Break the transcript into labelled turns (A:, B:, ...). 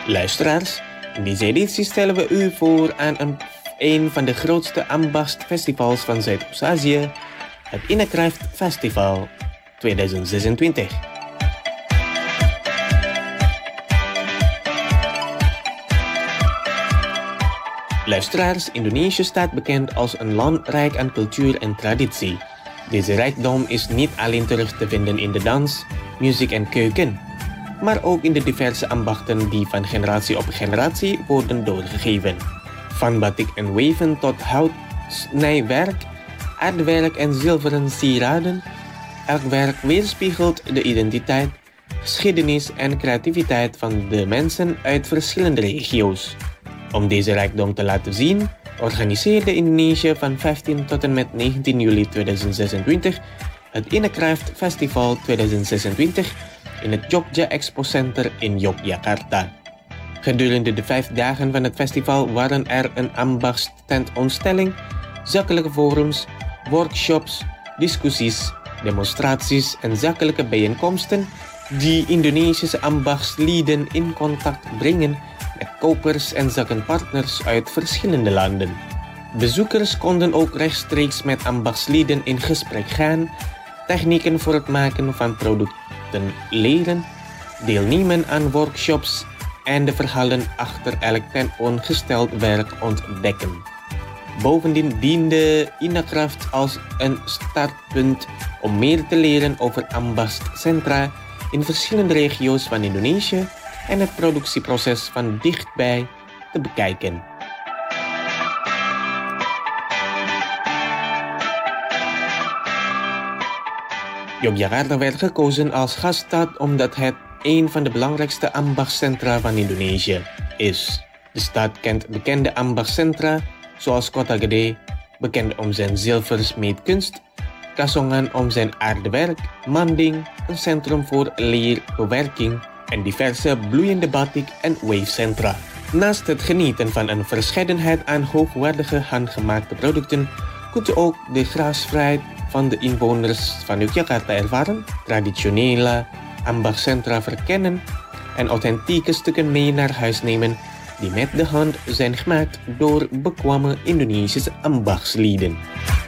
A: Luisteraars, in deze editie stellen we u voor aan een van de grootste ambachtsfestivals van Zuidoost-Azië, het Innerkraft Festival 2026. Luisteraars, Indonesië staat bekend als een land rijk aan cultuur en traditie. Deze rijkdom is niet alleen terug te vinden in de dans, muziek en keuken, maar ook in de diverse ambachten die van generatie op generatie worden doorgegeven. Van batik en weven tot houtsnijwerk, aardwerk en zilveren sieraden. Elk werk weerspiegelt de identiteit, geschiedenis en creativiteit van de mensen uit verschillende regio's. Om deze rijkdom te laten zien, organiseerde Indonesië van 15 tot en met 19 juli 2026 het Innerkraft Festival 2026 in het Jogja Expo Center in Yogyakarta. Gedurende de 5 dagen van het festival waren er een ambachtstentontstelling, zakelijke forums, workshops, discussies, demonstraties en zakelijke bijeenkomsten die Indonesische ambachtslieden in contact brengen met kopers en zakenpartners uit verschillende landen. Bezoekers konden ook rechtstreeks met ambachtslieden in gesprek gaan, technieken voor het maken van producten leren, deelnemen aan workshops en de verhalen achter elk tentoongesteld werk ontdekken. Bovendien diende Innerkraft als een startpunt om meer te leren over ambachtscentra in verschillende regio's van Indonesië en het productieproces van dichtbij te bekijken. Yogyakarta werd gekozen als gaststad omdat het een van de belangrijkste ambachtscentra van Indonesië is. De stad kent bekende ambachtscentra zoals Kota Gede, bekend om zijn zilversmeetkunst, Kasongan om zijn aardewerk, Manding, een centrum voor leerbewerking en diverse bloeiende batik- en wavecentra. Naast het genieten van een verscheidenheid aan hoogwaardige handgemaakte producten, kunt u ook de gastvrijheid van de inwoners van Yogyakarta ervaren, traditionele ambachtscentra verkennen en authentieke stukken mee naar huis nemen die met de hand zijn gemaakt door bekwame Indonesische ambachtslieden.